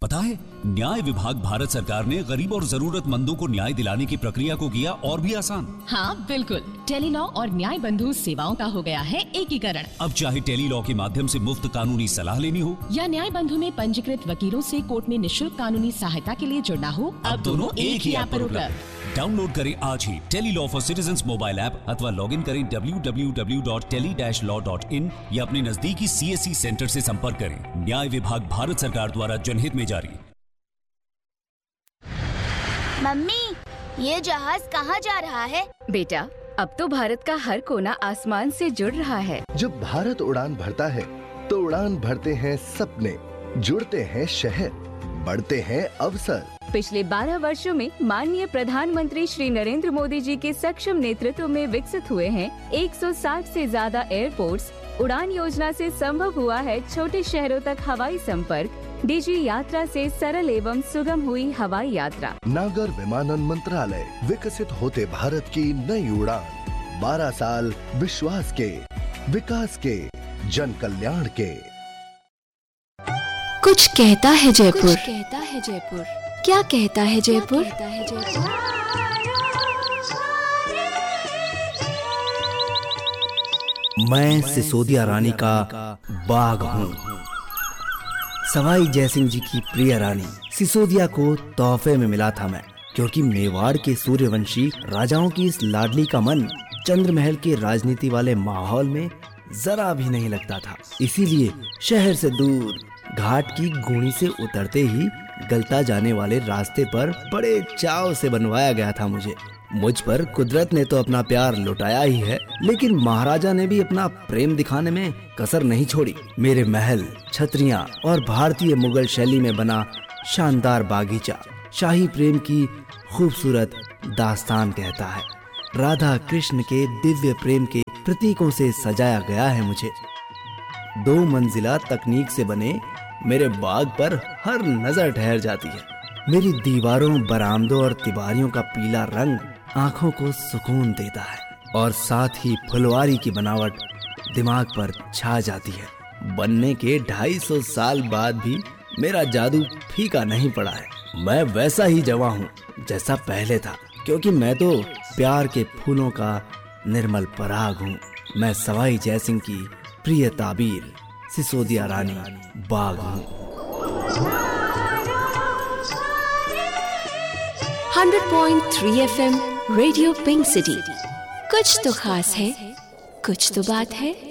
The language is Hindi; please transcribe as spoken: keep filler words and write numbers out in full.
पता है, न्याय विभाग भारत सरकार ने गरीब और जरूरतमंदों को न्याय दिलाने की प्रक्रिया को किया और भी आसान। हाँ बिल्कुल, टेलीलॉ और न्याय बंधु सेवाओं का हो गया है एकीकरण। अब चाहे टेलीलॉ के माध्यम से मुफ्त कानूनी सलाह लेनी हो या न्याय बंधु में पंजीकृत वकीलों से कोर्ट में निःशुल्क कानूनी सहायता के लिए जुड़ना हो, अब दोनों एक ही ऐप पर उपलब्ध। डाउनलोड करें आज ही Tele-Law for citizens mobile app अथवा लॉग इन करें W W W dot tele dash law dot in या अपने नजदीकी सी एस सी सेंटर से संपर्क करें। न्याय विभाग भारत सरकार द्वारा जनहित में जारी। मम्मी, ये जहाज कहाँ जा रहा है? बेटा, अब तो भारत का हर कोना आसमान से जुड़ रहा है। जब भारत उड़ान भरता है तो उड़ान भरते हैं सपने, जुड़ते हैं शहर, बढ़ते हैं अवसर। पिछले बारह वर्षों में माननीय प्रधानमंत्री श्री नरेंद्र मोदी जी के सक्षम नेतृत्व में विकसित हुए हैं एक सौ साठ से ज्यादा एयरपोर्ट्स। उड़ान योजना से संभव हुआ है छोटे शहरों तक हवाई संपर्क। डीजी यात्रा से सरल एवं सुगम हुई हवाई यात्रा। नागर विमानन मंत्रालय, विकसित होते भारत की नई उड़ान। बारह साल विश्वास के, विकास के, जन कल्याण के। कुछ कहता है जयपुर, कुछ कहता है जयपुर, क्या कहता है जयपुर? क्या कहता है जयपुर? मैं सिसोदिया रानी का बाग हूँ। सवाई जयसिंह जी की प्रिय रानी सिसोदिया को तोहफे में मिला था मैं, क्योंकि मेवाड़ के सूर्यवंशी राजाओं की इस लाडली का मन चंद्रमहल के राजनीति वाले माहौल में जरा भी नहीं लगता था। इसीलिए शहर से दूर घाट की गुणी से उतरते ही गलता जाने वाले रास्ते पर बड़े चाव से बनवाया गया था मुझे। मुझ पर कुदरत ने तो अपना प्यार लुटाया ही है, लेकिन महाराजा ने भी अपना प्रेम दिखाने में कसर नहीं छोड़ी। मेरे महल, छतरियां और भारतीय मुगल शैली में बना शानदार बागीचा शाही प्रेम की खूबसूरत दास्तान कहता है। राधा कृष्ण के दिव्य प्रेम के प्रतीकों से सजाया गया है मुझे। दो मंजिला तकनीक से बने मेरे बाग पर हर नजर ठहर जाती है। मेरी दीवारों, बरामदों और तिबारियों का पीला रंग आंखों को सुकून देता है और साथ ही फुलवारी की बनावट दिमाग पर छा जाती है। बनने के ढाई सौ साल बाद भी मेरा जादू फीका नहीं पड़ा है। मैं वैसा ही जवां हूँ जैसा पहले था, क्योंकि मैं तो प्यार के फूलों का निर्मल पराग हूँ। मैं सवाई जयसिंह की प्रिय ताबीर सिसोदिया रानी बाग हूँ। Hundred point three F M radio pink city. कुछ तो खास है, कुछ तो बात है।